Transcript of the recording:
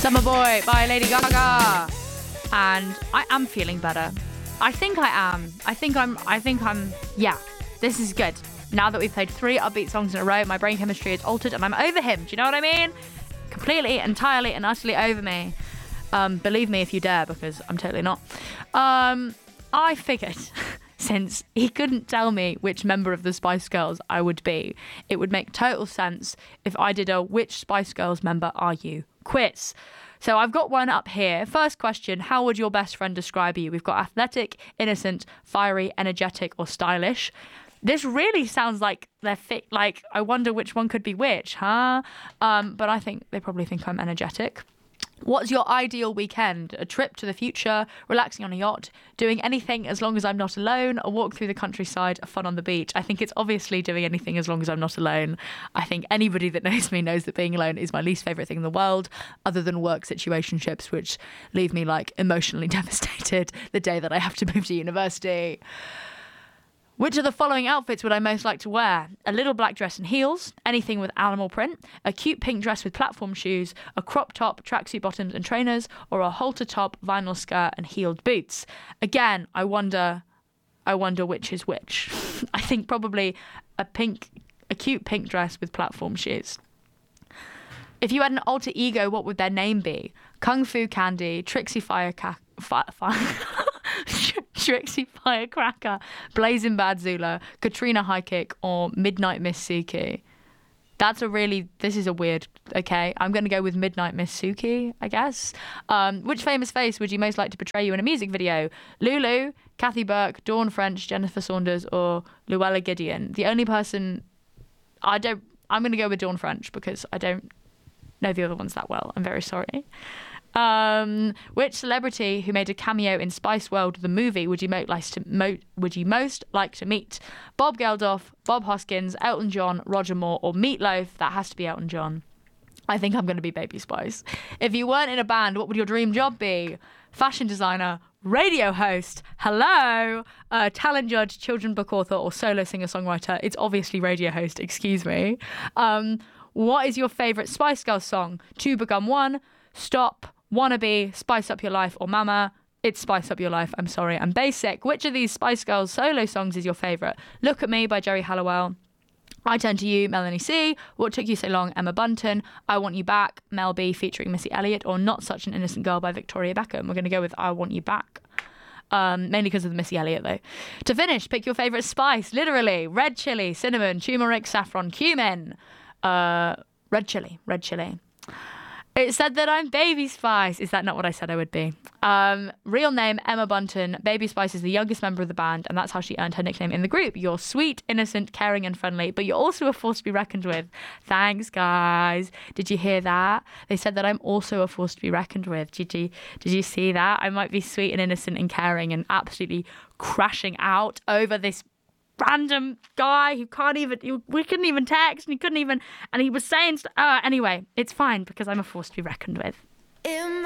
Summer Boy by Lady Gaga. And I am feeling better. I think I am. Yeah, this is good. Now that we've played 3 upbeat songs in a row, my brain chemistry is altered and I'm over him. Do you know what I mean? Completely, entirely and utterly over me. Believe me if you dare, because I'm totally not. I figured, since he couldn't tell me which member of the Spice Girls I would be, it would make total sense if I did a which Spice Girls member are you quiz. So I've got one up here. First question, how would your best friend describe you? We've got athletic, innocent, fiery, energetic, or stylish. This really sounds like they're fit. Like, I wonder which one could be which, huh? But I think they probably think I'm energetic. What's your ideal weekend? A trip to the future, relaxing on a yacht, doing anything as long as I'm not alone, a walk through the countryside, a fun on the beach. I think it's obviously doing anything as long as I'm not alone. I think anybody that knows me knows that being alone is my least favourite thing in the world, other than work situationships, which leave me like emotionally devastated the day that I have to move to university. Which of the following outfits would I most like to wear? A little black dress and heels, anything with animal print, a cute pink dress with platform shoes, a crop top, tracksuit bottoms and trainers, or a halter top, vinyl skirt and heeled boots. Again, I wonder which is which. I think probably a cute pink dress with platform shoes. If you had an alter ego, what would their name be? Kung Fu Candy, Trixie Trixie Firecracker, Blazing Bad Zula, Katrina High Kick, or Midnight Miss Suki. This is a weird, okay, I'm going to go with Midnight Miss Suki, I guess. Which famous face would you most like to portray you in a music video? Lulu, Kathy Burke, Dawn French, Jennifer Saunders, or Luella Gideon? The only person, I'm going to go with Dawn French because I don't know the other ones that well. I'm very sorry. Which celebrity who made a cameo in Spice World, the movie, would you most like to meet? Bob Geldof, Bob Hoskins, Elton John, Roger Moore, or Meatloaf? That has to be Elton John. I think I'm going to be Baby Spice. If you weren't in a band, what would your dream job be? Fashion designer, radio host, hello, talent judge, children's book author, or solo singer-songwriter? It's obviously radio host, excuse me. What is your favourite Spice Girls song? Two Become One, Stop, Wannabe, Spice Up Your Life, or Mama? It's Spice Up Your Life. I'm sorry, I'm basic. Which of these Spice Girls solo songs is your favourite? Look at Me by Jerry Halliwell, I Turn to You, Melanie C, What Took You So Long, Emma Bunton, I Want You Back, Mel B featuring Missy Elliott, or Not Such an Innocent Girl by Victoria Beckham. We're going to go with I Want You Back. Mainly because of the Missy Elliott, though. To finish, pick your favourite spice. Literally, red chilli, cinnamon, turmeric, saffron, cumin. Red chilli. It said that I'm Baby Spice. Is that not what I said I would be? Real name, Emma Bunton. Baby Spice is the youngest member of the band, and that's how she earned her nickname in the group. You're sweet, innocent, caring, and friendly, but you're also a force to be reckoned with. Thanks, guys. Did you hear that? They said that I'm also a force to be reckoned with. Did you see that? I might be sweet and innocent and caring and absolutely crashing out over this random guy who we couldn't even text, and he was saying anyway, it's fine because I'm a force to be reckoned with.